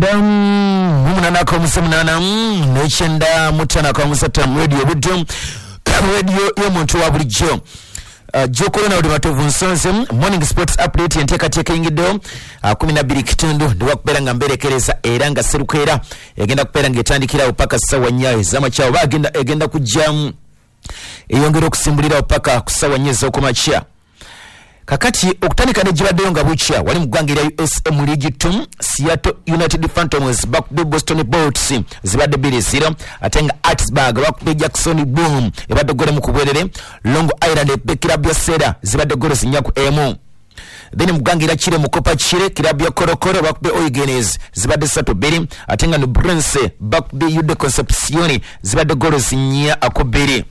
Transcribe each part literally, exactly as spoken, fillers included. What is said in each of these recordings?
Chenda muna kwa musamana nechenda mutana kwa musata radio budum radio yo muntu wa bulijjo Uh, Joko na udimatovu nsonze morning sports update yenteka teka ingido uh, kumi na mbili kitundu ndiwa kupera nga mbere kereza eranga serukera yagenda kupera ngetandikira upaka sawa nyayo zama chao bagenda yagenda kujamu eyongera okusimbulira upaka kusawa nyeza okumachia kakati okutandika ne jibadde nga bucha wali mugwangira U S M League two Seattle United Phantoms back to Boston Bolts zibadde bili zero atenga Artsburg back to Jackson Boom ebadde gole mukubwerere Long Island bekira byosera zibadde gole zinyaku emu then mugwangira chire mukopa chire kirabya korokoro back to Oygenes zibadde sato bili atenga no Bronze back to U D Concepcion zibadde gole zinya akobiri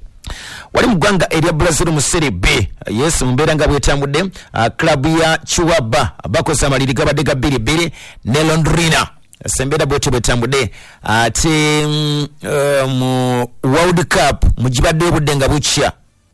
wali mugwanga area Brazil mu Serie B yes mbera nga bwetamudde uh, club ya Chiwaba bakosa maliri gabadde ga biri biri ne Londrina sembera bwete bwetamudde ate uh, mu World Cup mujibadde buddenga bucha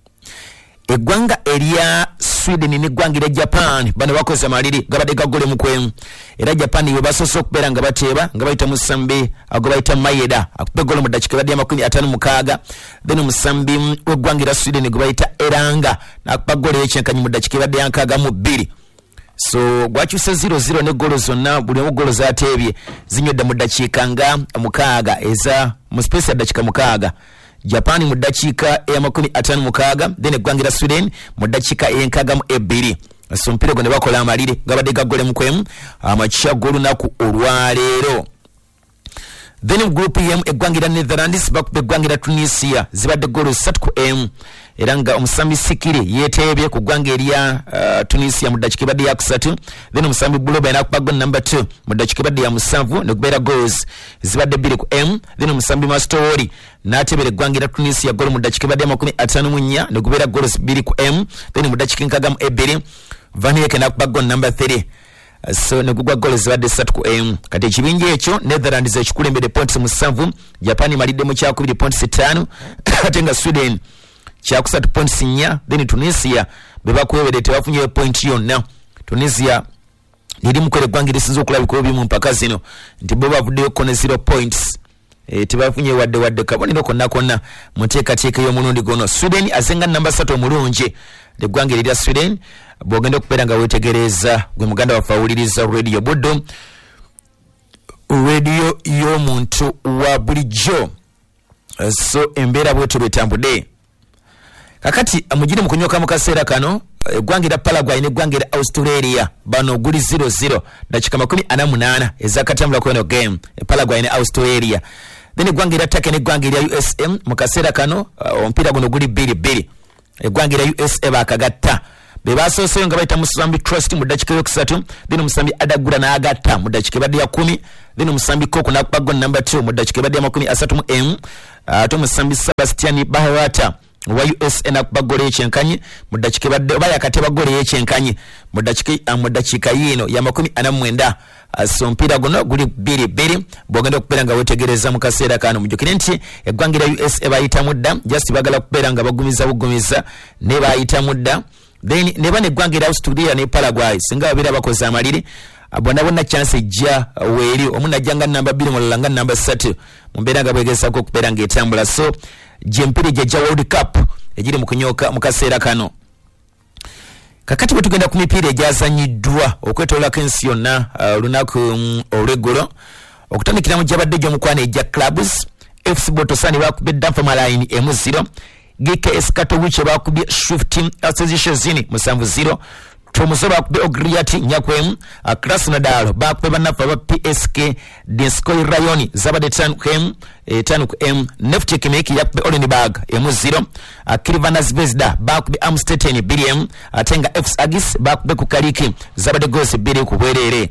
egwanga area Sweden ni gwangira Japan bano bakosa maliri gabadde gagole mukwe era Japan yo basoso okubera nga bateba nga bayita musambi ago bayita Maeda akubegolo mu dakika badi amakumi atano mukaga then musambi ogwangira Sweden go bayita Eranga nakubagole yechenkanyi mu dakika badi yankaga mu bbiri so gwakyusa zero zero ne golo zonna buli ogolo zatebye zinyodda mu dakika nga mukaga eza mu space ya dakika mukaga Japan mu dakika ya makumi atano mukaga then egwangira Sweden mu dakika enkaga mu ebbiri so mpire gone bakola amalire gabadde gagole mukwemu amacha golu naku olwalero then group yem egwangira Netherlands bakube egwangira Tunisia zibadde golu satu ku M eranga omusambi sikiri yetebye ku gwangeria uh, Tunisia mu dakika badi ya kusatu then omusambi Buloba nakubago number two mu dakika badi ya musanvu ne kubera goals zibadde biri ku M then omusambi Mastori natebere gwangira Tunisia golu mu dakika badi ya makumi atano munya ne kubera goals biri ku M then mu dakika nkaga mu ebiri Vaniyeke nakubago number three so ne gugwa goals zibadde satu ku M kati ekibinje ekyo Netherlands ekikulembere points musanvu Japan malide mu kyakubiri points tano atenga Sweden kyakusatu points nya then Tunisia beba kuwebede tebafunye point yonna Tunisia niri mukole gwangira sinzo okulabika obi mu mpaka zino nti bo bavuddeyo kone zero points e tebafunye wadde wadde kabonero konna konna muteeka teeka y'omulundi gono Sweden azenga namba three omulungi de gwangira lya Sweden bogenda okupera nga wetegereza gwe muganda wafawuliriza radio buddo radio y'omuntu wa bulijjo so embera bweto betambudde kakati amujine mukunyoka mu kaseera kano gwangira Paraguay ne gwangira Australia bano guli zero zero dakika makumi ana munana ezakatambula kweno game Paraguay ne Australia then gwangira Turkey ne gwangira U S M mu kaseera kano uh, ompira guno guli biri biri gwangira U S A bakagatta bebasoseyo nga bayita musambi Trust mu dakika yokusatu then musambi Adagura na agatta mu dakika badi ya kumi then musambi Koko na kubago number two mu dakika badi ya makumi asatu mu M ato uh, musambi Sebastian Bahawata wa U S A nakubagole yechenkanyi mu dakika badde baya kateba gole yechenkanyi mu dakika mu dakika yino ya makumi ana mwenda so mpira guno guli biri biri bogenda kupera nga wetegereza mu kaseera kano mujukire nti egwangira U S A bayita mudda just bagala kupera nga bagumiza bugumiza ne bayita mudda then ne bane gwangira Australia ne Paraguay singa babira bakoza amaliri abona bona chance ejja weri omuna janga namba two mulanga namba three mumbera nga bwegesa ko kupera nga etambula so jempire jeja World Cup ejiri mukunyoka mukaseera kano kakati butugenda ku mipira ejazanyiddwa okwetola kensi yonna uh, lunaku um, olweggulo okutandikira mu jabadde gyo mukwana ejja clubs F C Botosani bakubye Danfa Malaini M zero G K S Katowice bakubye Shifting Association zini musanvu zero Tomuso bakubye Ogriati nyakwemu uh, Krasnodar bakubye banafa ba P S K Dinskoy Rayoni zabade tano ku M e tano ku M Nefti Kimeki yakubye Olenburg M zero uh, Kirvana Zvezda bakubye Amstetten B M atenga F C Agis bakubye ku Kaliki zabade gosi biri ku bwerere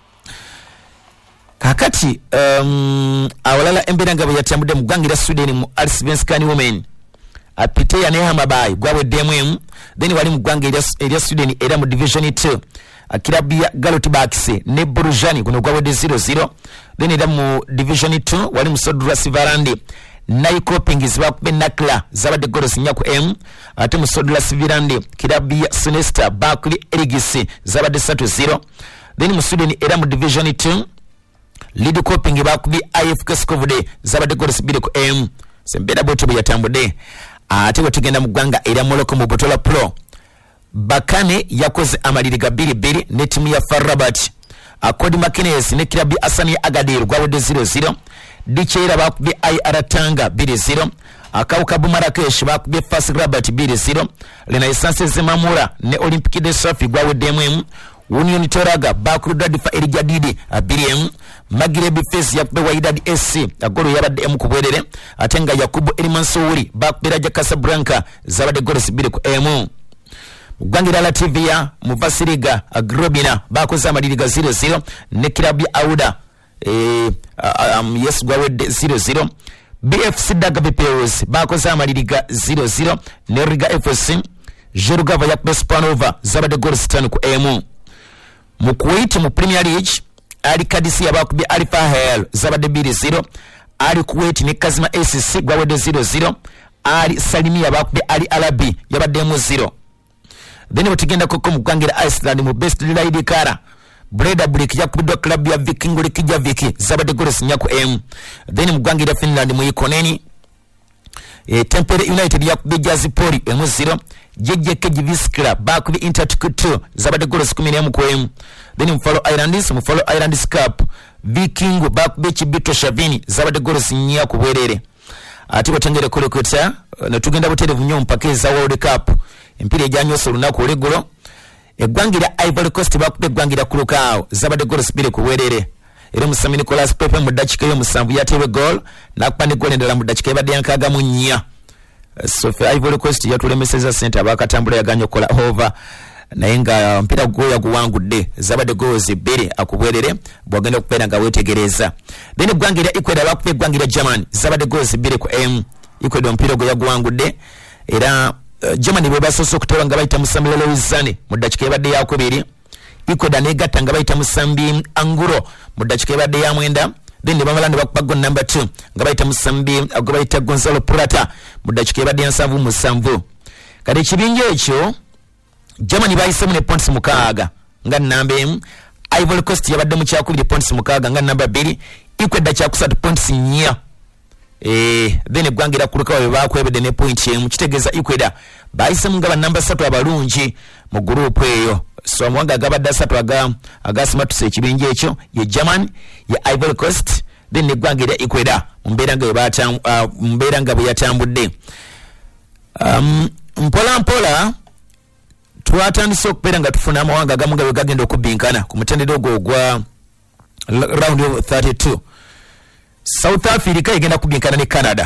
kakati um, awalala embera ngabo yatambude mugwangira Sweden mu Allsvenskan Women apite ya neha mabai gwawe demwemu then wali mugwangira area Sweden era mu division two akirabia Galot Bakse ne Borujani kuno gwawe zero zero then era mu division two wali musodura Sivarandi Naiko Pingis bakube Nakla zabade goros nyaku M ate musodura Sivarandi kirabia Sinesta bakuli Erigisi zabade three zero then mu Sweden era mu division two lead coping bakubi I F K Skovde zabade goals bbiri ku emu sembera boto byatambude ate wetugenda mu ggwanga era Morocco mu Botola Pro Bakane yakoze amaliri ga bbiri bbiri ne timu ya Far Rabat Akodi Makines ne Kirabi Asani Agadir gwawode zero zero Dichera bakubi I R Tanga bbiri zero Akauka Bumarakesh bakubi Fas Rabat bbiri zero Renaissance Zemamura ne Olympique de Safi gwawode mu Union Toraga bakuru dadifa Erijadidi bbiri emu Maghreb Fes yakube Wydad S C agoro yabadde emu kubwerere atenga Yakubu Elimansouri bakubira ja Casablanca zabadde goals bbiri ku emu Gwangira Latvia Muvasiriga Agrobina bakoze amaliriga zero zero ne Kirabi Auda eh um, yes gwawedde zero zero B F C Daga Bepeos bakoze amaliriga zero zero ne Riga F C Jerugava yakube Spanova zabadde goals tano ku emu mu Kuwait mu Premier League Ali Kadisi yabakubi Ali Fahel zabade bbiri zero Ali Kuwait ne Kazima S C gwawede zero zero Ali Salimi yabakubi Ali Alabi yabadde mu zero then wetugenda koko mu gwangira Iceland mu Best Lady Kara Breda Brick yakubidwa club ya Viking Likija Viki zabade goals nnya ku emu then mu gwangira Finland mu Ikoneni e Tempere United yakubi Jazipori emu zero Jeje Kejiviskra bakubi Intertukutu zabade goals kumi n'emu ku emu then mu Follow Islands mu Follow Islands Cup Viking bakubi Chibito Shavini zabade goals nnya ku bwerere ati batengere kole kweta na tugenda buterevu nnyo mpaka za World Cup empire ejanyose lunaku olegulo egwangira Ivory Coast bakubi egwangira Kulukao zabade goals bbiri ku bwerere era Musami Nicolas Pepe mu dakika yo musanvu yatewe goal nakupane goal endala mu dakika ebadde yankaga mu nnya so for Ivory Coast yatulemeseza center abakatambula yaganya kola over naye nga mpira goya guwangudde zabade goals bbiri akubwerere bwagenda okupera nga wetegereza then gwangira Ecuador bakubi gwangira Germany zabade goals bbiri ku emu Ecuador mpira goya guwangudde era uh, Germany bwe basoso okutewa nga bayita Musambi Lewizane mu dakika ebadde yakubiri Ecuador negatta nga bayita Musambi Anguro mu dakika ebadde ya mwenda then ne bamalande bakubago number two nga bayita Musambi ago bayita Gonzalo Plata mu dakika ebadde nsanvu musanvu kati ekibinja ekyo Germany bayise mu ne points mukaaga nga namba emu Ivory Coast yabadde mu kyakubiri points mukaaga nga namba bbiri Ecuador kyakusatu points nnya eh then gwangira Kulukao we bakwebedde ne point emu kitegeza Ecuador bayise mu nga namba three abalungi mu group eyo so mwanga gabadde asatu aga agasima tuse ekibinja ekyo ye Germany ye Ivory Coast then ne gwangira Ecuador mbeera nga yebata uh, mbeera nga bwe yatambudde um mpola mpola twatandise okubeera nga tufuna amawanga agamu nga bwe gagenda okubinkana ku mutendera ogwo ogwa round of thirty-two South Africa egenda kubinkana ne Canada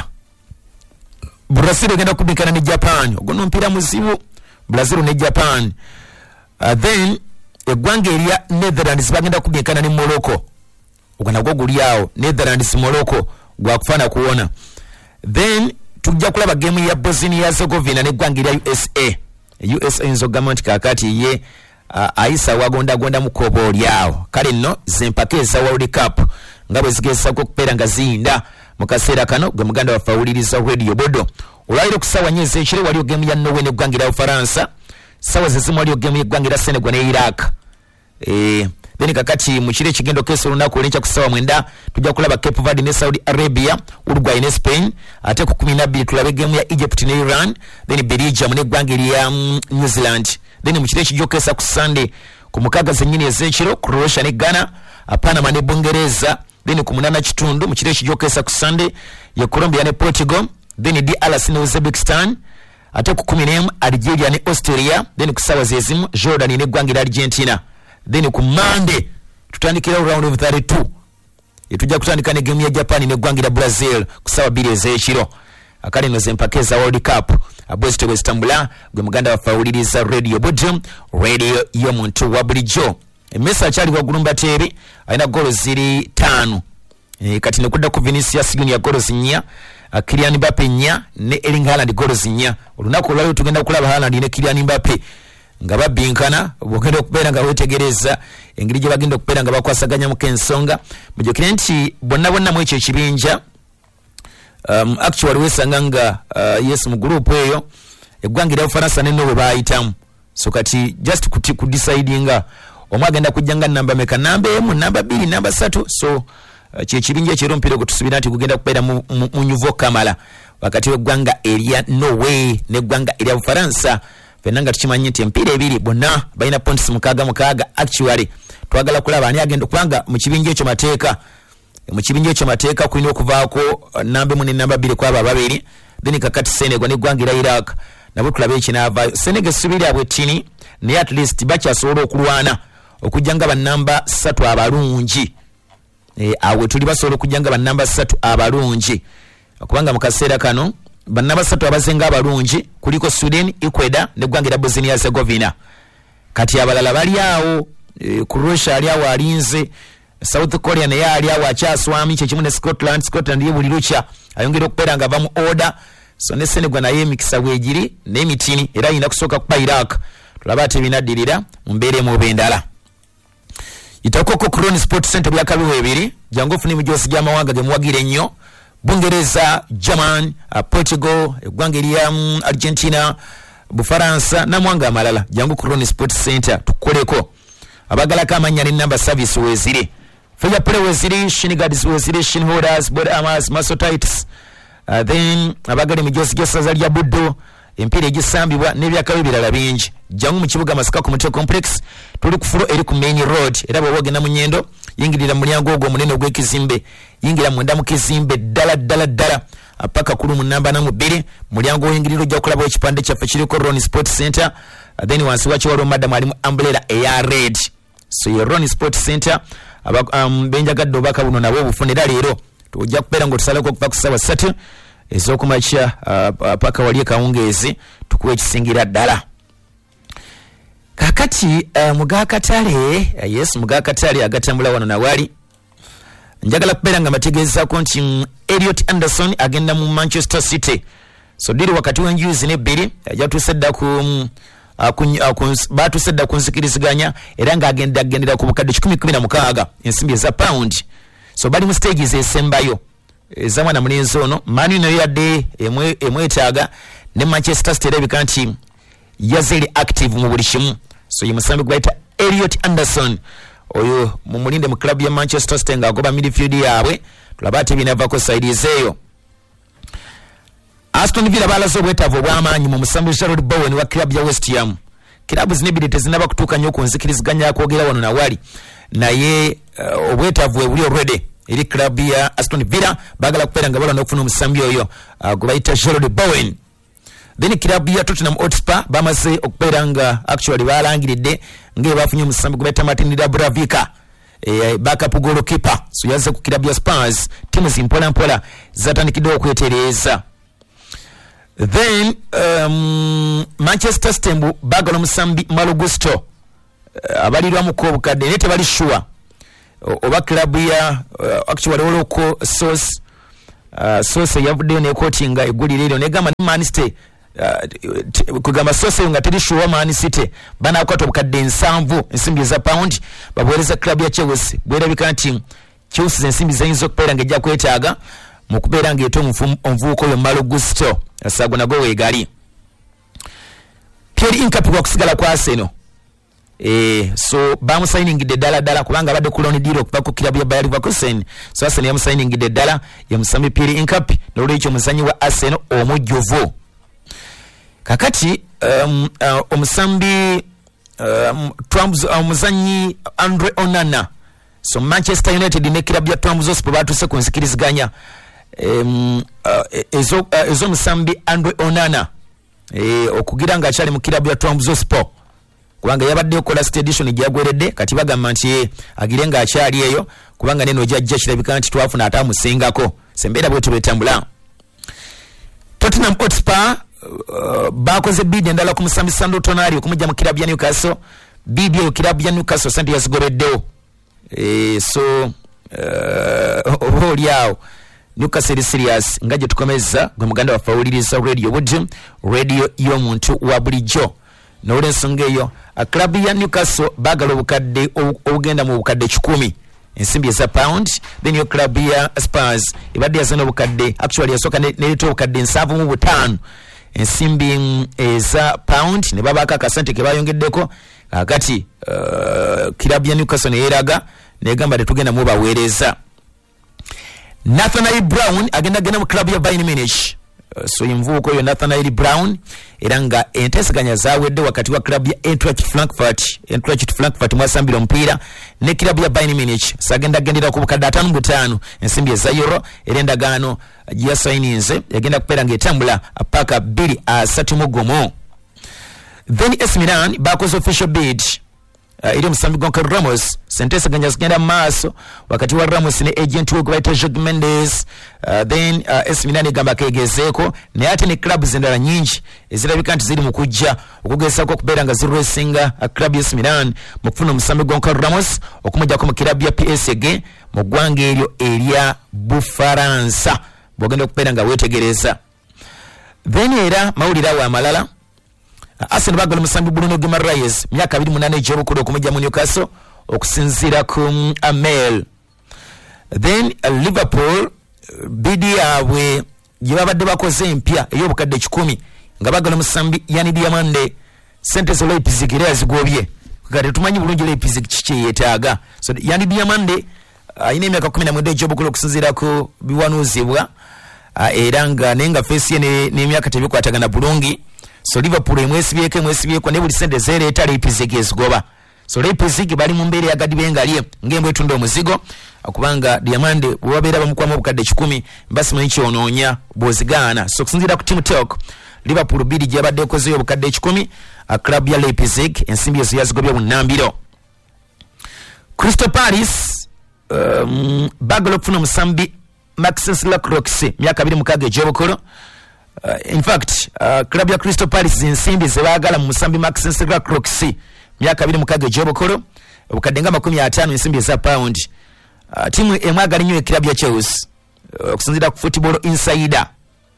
Brazil egenda kubinkana ne Japan ogwo mpira muzibu Brazil ne Japan uh, then eggwanga erya Netherlands bagenda kubinkana ne Morocco ogwo nagwo guli awo Netherlands Morocco gwakufana kuwona then tujja kulaba game ya Bosnia Herzegovina ne eggwanga erya U S A U S A nzo government kakati ye uh, aisa wagonda gonda mukobo lyao kale no zempake za World Cup ngabwe zigesa ko kupera nga zinda mukasera kano gwe muganda wa fauliriza radio bodo olwairo kusawa nyeze ekire wali game ya Norway ne gwangira Ufaransa sawa zezimu wali game ya gwangira Senegal ne Iraq eh then kakati mukire kigendo keso lunako lencha kusawa mwenda tujja kulaba Cape Verde ne Saudi Arabia Uruguay ne Spain ate ku kumi na bbiri tulabe game ya Egypt ne Iran then Belgium ne gwangiri ya um, New Zealand then mukire kijokesa ku Sunday ku mukaga zenyini ezekiro Croatia ne Ghana Panama ne Bungereza then ku munana kitundu mukire kijokesa ku Sunday ya Colombia ne Portugal then D R C ne Uzbekistan ate ku kumi n'emu Algeria ne Austria then ku sawa zezimu Jordan ne gwangira Argentina then ku Monday tutandikira round of thirty-two etujja kutandika ne game ya Japan ne gwangira Brazil kusawa bbiri ezekiro akali no zempakeza World Cup abweste westambula gwe muganda wa fauliriza radio Budum radio yo muntu wa bulijjo emesa chali wa gulumba teri aina golo ziri tano e, kati ne kudda ku Vinicius Junior golo nnya Kylian Mbappe nnya ne Erling Haaland golo nnya olunako lwali tugenda kulaba Haaland ne Kylian Mbappe nga babinkana bogenda okubeera nga wetegereza engeri gye bagenda okubeera nga bakwasaganya mu kensonga mujjukire nti bonna bonna mu ekyo ekibinja um, actually wesanga nga uh, yes mu group eyo eggwanga lya Ufaransa ne Norway bayitamu so kati just kudecidinga omwe agenda kujja nga namba meka namba emu namba bbiri namba ssatu so kye kibinja ekiro mpira gutusubira nti kugenda kubeera mu, mu, mu Nouveau Kamala wakati w'eggwanga erya Norway n'eggwanga erya Bufaransa. Fenna nga tukimanyi nti empira ebiri bonna balina points mukaaga mukaaga. Actually twagala kulaba ani agenda kubanga mu kibinja ekyo mateeka mu kibinja ekyo mateeka kulina okuvaako namba emu ne namba bbiri kwabo ababiri. Then kakati Senegal n'eggwanga erya Iraq nabo tulabe ekinaavaayo. Senegal essuubira bwe ttini naye at least bakyasobola okulwana okujja nga bannamba ssatu abalungi. E, awe tuli basobola okujja nga bannamba ssatu abalungi kubanga mu kaseera kano bannamba ssatu abasinga abalungi kuliko Sudan, Ecuador n'eggwanga erya Bosnia Herzegovina. Kati abalala bali awo e, Croatia ali awo alinze, South Korea naye ali awo akyaswami kye kimu ne Scotland. Scotland ye buli lukya ayongera okubeera nga ava mu order. So ne Senegal naye emikisa bwegiri n'emitini era ayina kusooka kuba Iraq. Tulaba ate binaddirira mu mbeera emu oba endala. Itakoko Crown Sport Center bya kabiwe ebiri jangu ofune mijosi gy'amawanga ge muwagira ennyo. Bungereza, German, uh, Portugal, eggwanga erya um, Argentina, Bufaransa n'amawanga amalala. Jangu Crown Sport Center tukoleko. Abagalako amannya n'ennamba service weeziri. Fenya play weeziri, shin guards weeziri, shin holders, body armors, muscle tights. Uh, then abagali mijosi gy'essaza lya Buddo, empira egisambibwa n'ebyakabi birala bingi. Jangu mu kibuga Masaka Community Complex tuli ku furo eri ku main road era bwe wogenda mu Nyendo yingirira mulyango ogwo munene ogw'ekizimbe yingira munda mu kizimbe ddala ddala ddala apaka kulu mu namba na mu bbiri mulyango oyingirira ojja kulaba ekipande kyaffe kiriko Ron Sport Center. Uh, then wansi wakyo waliwo madam ali mu umbrella eya red. So ye Ron Sport Center um, benjagadde obaka buno nabo obufunira leero tujja kubeera ng'otusalako okuva ku ssaawa ssatu ez'okumakya uh, paka wali ekawungeezi tukuwa ekisingira ddala. Kakati uh, mugakatale uh, yes mugakatale agatambula wano nawali njagala kubeera nga mategeezako nti um, Elliot Anderson agenda mu Manchester City. So diri wakati w'enjuzi n'ebbiri yatusedda ku um, uh, uh, batusedda ku nsikiriziganya era nga agenda agendera ku bukadde kikumi kumi na mukaaga ensimbi eza pound. So bali mu stages esembayo ezamwana mulenzi ono Manu nayo yadde emwetaaga ne Manchester City erabika nti yazeli active mu buli kimu. So ye musambi gwaita Elliot Anderson oyo mu mulinde mu club ya Manchester City nga agoba midfield yaabwe tulaba ate binavako side ezeyo. Aston Villa balazo obwetaavu obw'amaanyi mu musambi Jarrod Bowen wa club ya West Ham. Kilabu zinebiri tezinaba kutuuka nnyo ku nzikiriziganya kwogera wano nawali naye uh, obwetaavu ebuli already eri club ya Aston Villa bagala kubeera nga balwana okufuna omusambi oyo uh, gwe bayita Jarrod Bowen. Then club ya Tottenham Hotspur bamaze okubeera nga actually balangiridde nga bafunye omusambi gwe bayita Martin Dubravka eh, backup goalkeeper. So yazze ku club ya Spurs timu zimpola mpola zatandikidde okwetereeza. Then um, Manchester City bagala omusambi Malo Gusto uh, abalirwamu ko obukadde ne tebali sure oba club ya uh, actually oloko source uh, source yavuddeyo ne coaching egulire eryo negamba ne Man City uh, kugamba source nga teri sure Man City banakwata obukadde nsanvu ensimbi za pound babuweereza club ya Chelsea bwerabika nti Chelsea ensimbi zayinza okubeera nga ejja kwetaaga mu kubeera ng'eta omuvuuko oyo Malo Gusto asago nago weegali. Pierre Incapi kwa kusigala kwa Arsenal. Eh, so bamusainingidde ddala ddala kubanga abadde ku loan deal okuva ku kilabu ya Bayer Leverkusen. So Arsenal yamusainingidde ddala yamusambi Pierre Incapi n'olwekyo omuzannyi wa Arsenal omujjuvu. Kakati um, uh, omusambi um, Trumps omuzannyi uh, Andre Onana. So Manchester United ne kilabu ya Trabzonspor batuse ku nzikiriziganya um, uh, ezo uh, ezo musambi Andre Onana eh okugira nga akyali mu kilabu ya Trabzonspor kubanga yabadde okola state edition gyagweredde kati bagamba nti agire nga akyali eyo kubanga neno jajja kirabika nti twafuna atamusingako sembera bwe tubetambula. Tottenham Hotspur uh, bakoze bid endala ku musambi Sandro Tonali okumujja mu kilabu ya Newcastle. Bid yo kilabu ya Newcastle sente yazigobeddewo. Eh, so uh, oliao Newcastle serious ngaje tukomeza gwe muganda wa Fawuliriza Radio Wood radio yo muntu wa bulijjo nole nsongeyo a club ya Newcastle bagala obukadde obugenda mu bukadde kikumi ensimbi za pound. Then yo club ya Spurs ibadde yazana obukadde actually yasoka nelito obukadde nsavu mu butano ensimbi eza pound ne babaka akasente ke bayongeddeko kakati uh, club ya Newcastle ne eraga negamba tetugenda mu baweereza. Nathaniel Brown agenda gena mu club ya Bayern Munich. Uh, so imvuko yo Nathaniel Brown eranga entesaganya zawedde wakati wa club ya Eintracht Frankfurt Eintracht Frankfurt mwasambira mpira ne club ya Bayern Munich sagenda gendera ku bukadde atano butano ensimbi za euro erenda gano ya signinze yagenda kupera ngetambula apaka bili asatu mugomo. Then A S Milan bakoze official bid uh, ili musambi gonka Ramos sentesa ganya zigenda maso wakati wa Ramos ne agent we kubaita Jorge Mendes. Uh, then uh, A S Milan gamba kegezeko ne ate ne club zendala nyingi ezirabika nti ziri mukujja okugesa ko kubera nga zero singa uh, club ya A S Milan mu kufuna musambi gonka Ramos okumujja ko mu club ya P S G mu gwanga eryo erya Bufaransa bogenda kupera nga wetegereza. Then era mawulira wa malala Arsenal bagala musambi Bruno Guimaraes myaka abiri munane ejero kudo kumujja mu Newcastle okusinzira ku Amel. Then uh, Liverpool uh, bidi yawe yabadde bakoze empya eyo bukadde kikumi nga bagala musambi Yani Diamande sente zo Leipzig era zigobye kati tumanyi bulungi Leipzig kiche yetaaga. So Yani Diamande uh, ine myaka kumi na mwenda ejero kudo okusinzira ku biwanuzibwa uh, era nga nenga face ye ne, ne myaka tebikwataga na bulungi. So Liverpool emwesibyeko emwesibyeko ne buli sente zere eta Leipzig ezigoba. So Leipzig bali mu mbere ya gadi bengalie ngembwe tundo omuzigo akubanga Diamande bwabera bamukwa mu bukadde kikumi mbasi manyi onoonya bozigana. So kusinzira ku team talk Liverpool bidi jabadde koze yo bukadde kikumi a club ya Leipzig ensimbi ezo yazigobya bunambiro. Crystal Palace um, bagalo kufuna musambi Maxence Lacroix myaka abiri mukage jobokoro. Uh, in fact uh, club ya Crystal Palace zinsimbi zebagala mu musambi Maxence Lacroix myaka abiri mukage jobokoro obukadenga makumi atano ensimbi za pound. Uh, timu emwagali nyo club ya Chelsea uh, okusinzira ku Football Insider.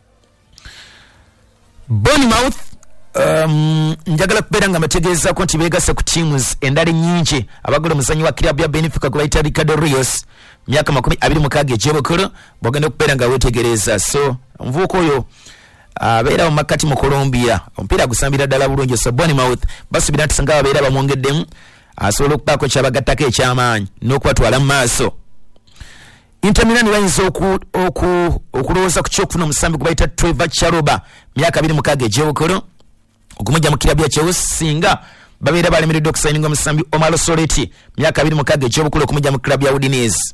Bournemouth um, njagala kubera nga mategeeza ko nti begasa ku teams endali nyingi abagula muzanyi wa club ya Benfica ku baita Ricardo Rios myaka makumi abiri mukage jobokoro bogenda kubera nga wetegereza. So mvuko yo abeera uh, makati mu Colombia ompira gusambira dala bulungi. So Bournemouth basubira ntisanga abeera bamwongeddemu asobola okubaako kyabagattako ekyamaanyi n'okubatwala mu maaso. Inter Milan bayinza oku, oku, okulowooza ku kyokufuna omusambi gwe bayita Trevor Chalobah myaka abiri mukaaga egy'obukolo okumujja mu kirabbi ya Chelsea singa babeera balemereddwa okusayininga omusambi Omar Soleti myaka abiri mukaaga egy'obukolo okumujja mu kirabbi ya Udinese.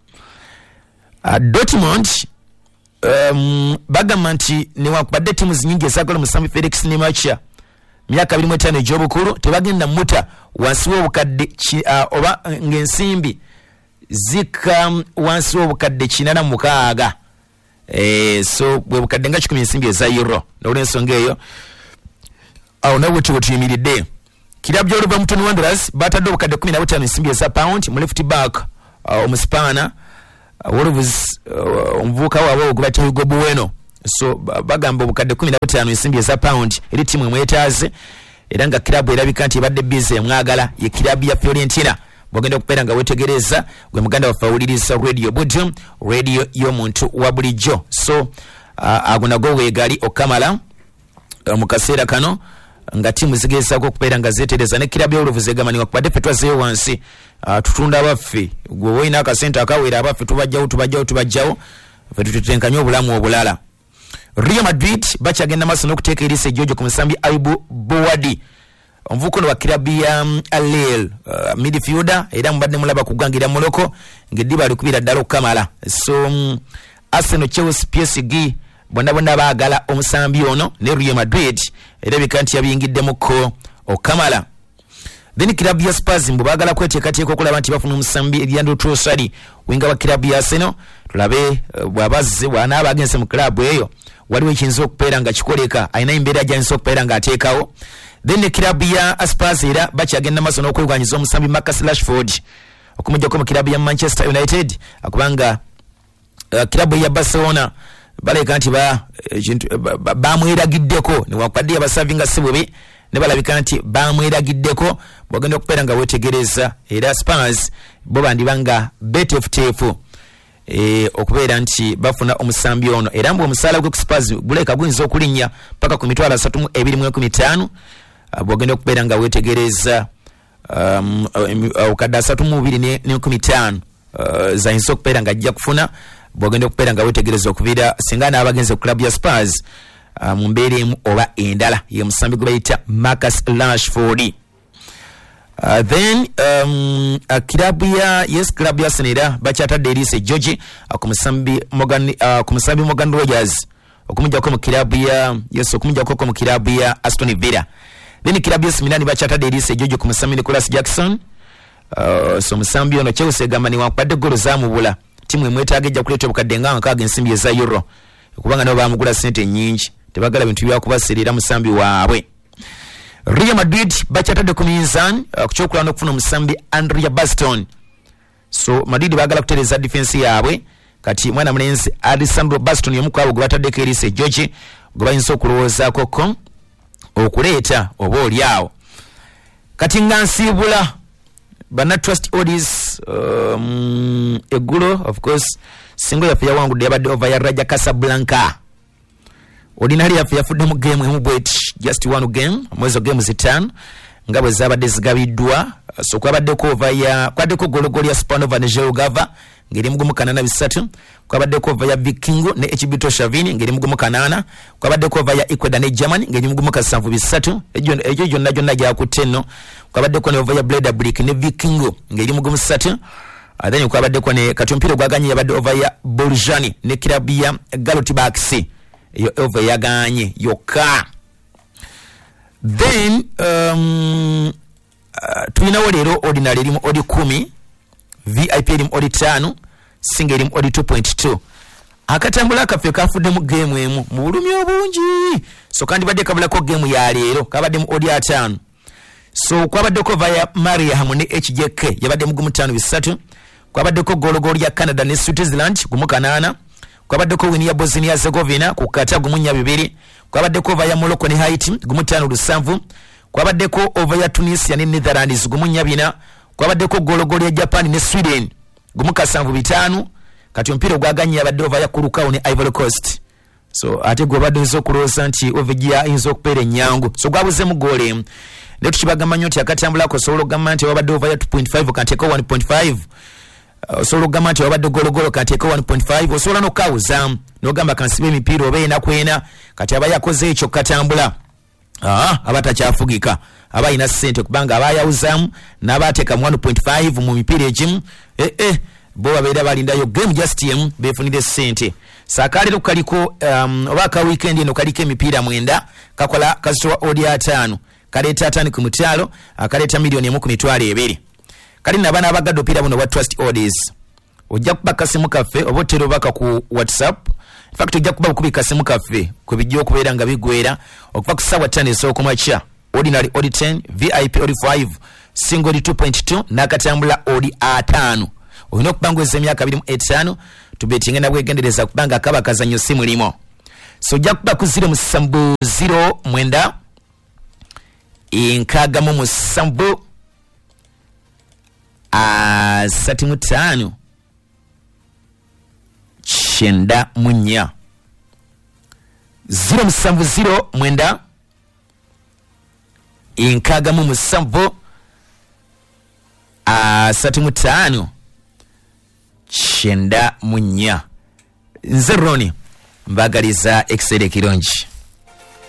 Uh, Dortmund um, bagamba nti newankubadde ttiimu zinyingi ezagala omusambi Felix Nemacha myaka abiri mu etaano egy'obukulu tebagenda muta wansi w'obukadde uh, oba ng'ensimbi zika wansi w'obukadde kinana mukaaga. Eh, so bwe bukadde nga kikumi ensimbi eza euro n'olw'ensonga eyo awo nawe tuyimiridde. Kirabyo Wolverhampton Wanderers batadde obukadde kumi na butaano ensimbi eza pound mu left back uh, omusipaana uh, Wolves uh, omuvubuka waabwe ogubata Hugo Bueno. So bagamba obukadde kumi na butaano ensimbi eza pound eri timu emwetaaze era nga kirabu erabika nti ebadde bize emwagala ye kirabu ya Fiorentina. Bogenda okupera nga wetegereza gwe muganda wa fawuliriza radio Budum radio y'omuntu wa bulijjo. So uh, agunago weegali okamala uh, mu kaseera kano nga timu zigezaako okupera nga zeetereza ne kirabu y'oluvu zegamaniwa kubadde ffe twazeeyo wansi uh, tutunda abaffe gwe woyina akasente akawera abaffe tubajjawo tubajjawo tubajjawo ffe tutetenkanye obulamu obulala. Real Madrid bakyagenda maaso n'okuteeka eriisa ejjojo ku musambi Aibu Bowadi omuvuko wa kirabu ya um, Al-Hilal uh, midfielder era mubadde mulaba kugangira Morocco ngeddiba alikubira ddala okamala. So um, Arsenal, Chelsea, P S G bonna bonna baagala omusambi ono ne Real Madrid era bika nti yabiyingiddemuko okamala. Then kirabu ya Spurs mbu baagala kweteekateeka okulaba nti bafuna omusambi Leandro Trossard winga wa kirabu ya Arsenal. Tulabe uh, bwabazze bw'anaaba agenze mu kirabu eyo waliwo ekiyinza okubeera nga kikoleka ayina embeera gy'ayinza okubeera ng'ateekawo. Then the kirabu ya Spurs era bakyagenda maaso n'okwegwanyiza omusambi Marcus Rashford okumujjako mu kirabu ya Manchester United akubanga uh, kirabu ya Barcelona baleka nti ba bamweragiddeko newankubadde abasavi nga si bubi ne balabika nti bamweragiddeko bwagenda okubeera nga wetegereza era Spurs bo bandibanga betefuteefu e, okubeera nti bafuna omusambi ono era mbu omusaala gwe ku Spurs guleka guyinza okulinnya paka ku mitwalo asatu mu ebiri mu enkumi ttaano bwagenda okubeera nga wetegereza um, okadde asatu mu bubiri n'enkumi ttaano uh, zayinza okubeera nga ajja kufuna bwogenda okubeera nga wetegereza okubira singa n'abagenze ku club ya Spurs uh, mu mbeera emu oba endala ye musambi gwe bayita Marcus Rashford. Uh, then um, uh, club ya yes club ya Senera bakyatadde Elise George uh, ku musambi Morgan uh, ku musambi Morgan Rogers okumujja ko mu club ya yes okumujja ko mu club ya Aston Villa. Then club ya Milan bakyatadde Elise George ku musambi Nicholas Jackson. Uh, so musambi ono Chelsea gamba ni wakwadde golo za mubula timu emwetaagejja kuleeta obukadde nga nkaaga ensimbi eza euro kubanga nabo bamugula sente nyingi tebagala bintu bya kubaserera musambi waabwe. Real Madrid bakyatadde ku minzan uh, kukyokula n'okufuna musambi Andrea Baston. So Madrid bagala kutereza defense yaabwe kati mwana mulenzi Alessandro Baston yomukwabo gwe bataddeko Elise George gwe bayinza okulowoozaako ko okuleeta oba olyawo kati nga nsiibula bana trust odds um, egulo of course singo yaffe yawangudde yabadde over ya Raja Casablanca. Ordinary yaffe yafudde mu game emu bwet just one game mwezo game zitano nga bwe zabadde zigabiddwa. So kwabaddeko over ya kwabaddeko gologoli ya Spanova ne Jelgava ngeri mugumu kanana bisatu, kwabaddeko over ya Vikingo ne Echibito Shavini ngeri mugumu kanana, kwabaddeko over ya Ecuador ne Germany ngeri mugumu kasanvu bisatu ejo ejo jonna jonna gya kutenno, kwabaddeko ne over ya Bleda Brick ne Vikingo ngeri mugumu satu. Uh, then kwabaddeko ne katumpiro gwaganye yabadde over ya Boljani ne club ya Galotibaks yo over yaganye yoka. Then um uh, tulinawo leero ordinary limu odi kumi, V I P limu odi tano, single limu odi two point two. Akatambula kafe kafudde mu game emu mu bulumi obungi. So kandi badde kabulako game ya leero kabadde mu odi atano. So kwabadde ko via Maria hamune H J K yabadde mu gumu tano bisatu, kwabadde ko golo golo ya Canada ne Switzerland gumu kanana, kwabadde ko wini ya Bosnia Herzegovina kukata gumu nya bibiri, kwabadde ko via Morocco ne Haiti gumu tano lusanvu, kwabadde ko over ya Tunisia ne Netherlands gumu nya bina, kwabadde ko golo golo ya Japan ne Sweden gumu kasanvu bitano, kati mpira gwaganye yabadde over ya Curacao ne Ivory Coast. So ate gwe badde nzo kulosa nti ovejia inzo kupere nyangu. So gwabuze mu gole letu kibagamba nyoti akatambula ko solo gamanti wabadde over ya two point five kanteko one point five. Uh, solo gamanti wabadde golo golo kanteko one point five. Osola no kauza no gamba kansibe emipira obe na kwena kati abayakoze ekyo katambula. Ah abata kyafugika abayina sente kubanga abayawuzamu nabateka one point five mu mipira egimu eh eh bo babeera balindayo game just yemu befunire sente. Sakalero kaliko um, obaka weekend eno kaliko emipira mwenda kakola kazitowa odi atano kaleta atano ku mutalo akaleta milioni emu ku mitwalo ebiri. Kali nabana abagadde opira buno wa trust orders ojja kubaka simu kaffe obotero baka ku WhatsApp. In fact ojja kuba kubika simu kaffe ku bijjo okubeera nga bigwera okuva ku sawa tano esooka macha. Ordinary odi ten, V I P odi five, single odi two point two nakatambula odi atano. Olina okubangweza emyaka abiri mu etaano tubetinga nabwe gendereza kubanga akaba kazanyo simu limo. So ojja kuba ku zero musambu zero mwenda inkaga mu musambu asatu mu ttaano kyenda mu nnya. Zero musambu zero mwenda inkaga mu musambu asatu mu ttaano kyenda mu nnya. Nze Roni mbagaliza ekisere kirungi.